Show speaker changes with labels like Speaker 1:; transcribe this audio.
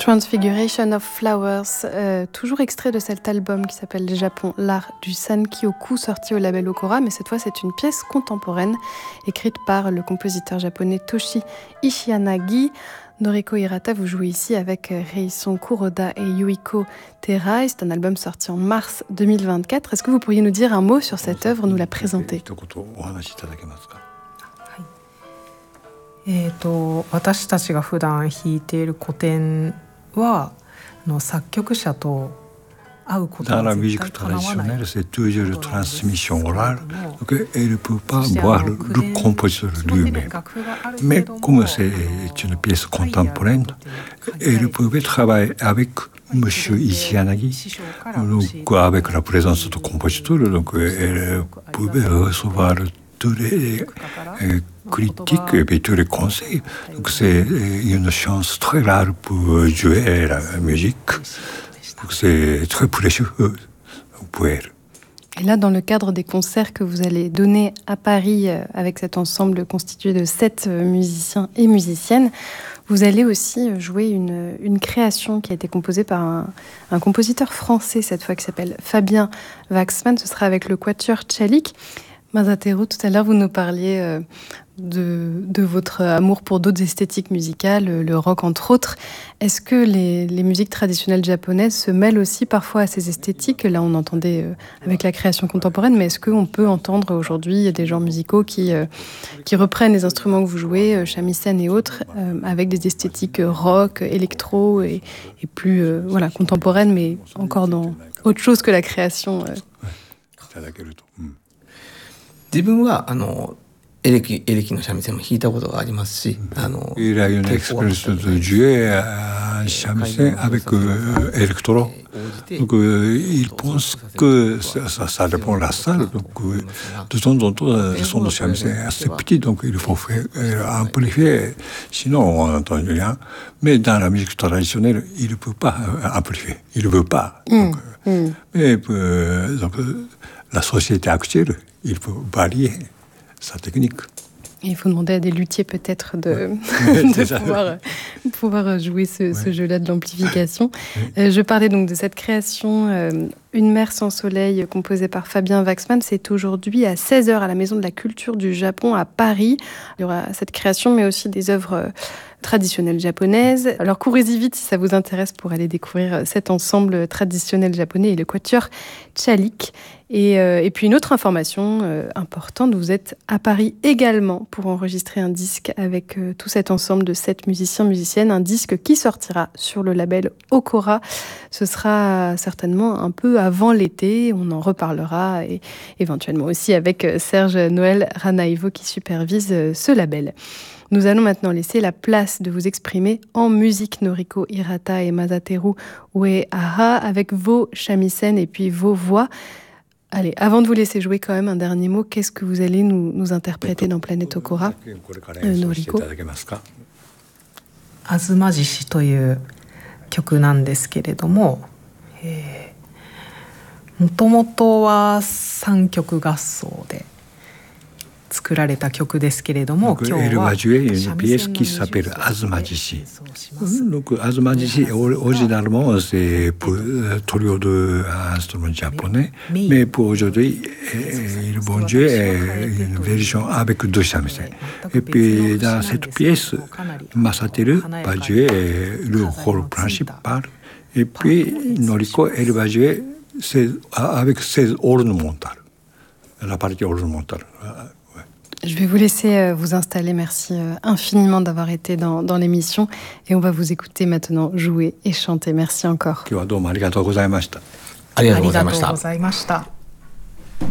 Speaker 1: Transfiguration of Flowers, toujours extrait de cet album qui s'appelle Japon, l'art du Sankyoku, sorti au label Okora, mais cette fois c'est une pièce contemporaine écrite par le compositeur japonais Toshi Ishiyanagi. Noriko Hirata, vous jouez ici avec Reison Kuroda et Yuiko Terai. C'est un album sorti en mars 2024. Est-ce que vous pourriez nous dire un mot sur cette œuvre, nous la présenter?
Speaker 2: 私たちが普段弾いている古典は作曲者と会うことは
Speaker 3: Dans la musique traditionnelle, c'est toujours une transmission orale, donc elle ne peut pas voir le compositeur lui-même. Mais comme c'est une pièce contemporaine, elle pouvait travailler avec M. Ishiyanagi, donc avec la présence du compositeur, donc elle pouvait recevoir tous les critiques et puis tous les conseils. Donc c'est une chance très rare pour jouer la musique. Donc c'est très précieux pour elle.
Speaker 1: Et là, dans le cadre des concerts que vous allez donner à Paris avec cet ensemble constitué de 7 musiciens et musiciennes, vous allez aussi jouer une création qui a été composée par un compositeur français cette fois qui s'appelle Fabien Waxman. Ce sera avec le quatuor Tchalik. Masateru, tout à l'heure, vous nous parliez de votre amour pour d'autres esthétiques musicales, le rock entre autres. Est-ce que les musiques traditionnelles japonaises se mêlent aussi parfois à ces esthétiques? Là, on entendait avec la création contemporaine, mais est-ce qu'on peut entendre aujourd'hui des genres musicaux qui reprennent les instruments que vous jouez, shamisen et autres, avec des esthétiques rock, électro et plus contemporaines, mais encore dans autre chose que la création
Speaker 4: 自分はエレキの三味線も弾いたことがありますし、
Speaker 3: Il a une expérience de jouer un shamisen avec électro. Donc il pense que ça dépend de la salle. Donc de temps en temps, le son de shamisen est assez petit, donc il faut faire amplifier, sinon on n'entend rien. Mais dans la musique traditionnelle, il ne peut pas amplifier, il ne veut pas. Mais donc, la société actuelle, il faut varier sa technique.
Speaker 1: Et il faut demander à des luthiers peut-être de pouvoir jouer ce jeu-là de l'amplification. Je parlais donc de cette création Une mer sans soleil composée par Fabien Waxman. C'est aujourd'hui à 16h à la Maison de la Culture du Japon à Paris. Il y aura cette création mais aussi des œuvres traditionnelles japonaises. Alors courez-y vite si ça vous intéresse pour aller découvrir cet ensemble traditionnel japonais et le quatuor Tchalik. Et puis une autre information importante, vous êtes à Paris également pour enregistrer un disque avec tout cet ensemble de 7 musiciens-musiciennes, un disque qui sortira sur le label Okora. Ce sera certainement un peu avant l'été, on en reparlera et éventuellement aussi avec Serge Noël Ranaivo qui supervise ce label. Nous allons maintenant laisser la place de vous exprimer en musique, Noriko Hirata et Masateru Uehara, avec vos shamisen et puis vos voix. Allez, avant de vous laisser jouer quand même un dernier mot, qu'est-ce que vous allez nous interpréter dans Planète Okora, Noriko?
Speaker 2: あずま獅子という曲なんですけれども、もともとは3曲合奏で作られた曲ですけれども、今日は
Speaker 3: une pièce qui s'appelle Azumajishi. Donc Azumajishi, originalement, c'est pour trio d'instruments japonais, mais pour aujourd'hui, ils vont jouer une version avec 2 shamisen. Et puis dans cette pièce, Masateru va jouer le rôle principal, et puis Noriko, elle va jouer avec ses ornementales, la partie ornementale.
Speaker 1: Je vais vous laisser vous installer. Merci infiniment d'avoir été dans l'émission. Et on va vous écouter maintenant jouer et chanter. Merci encore.
Speaker 3: 今日はどうもありがとうございました。
Speaker 4: ありがとうございました。
Speaker 2: ありがとうございました。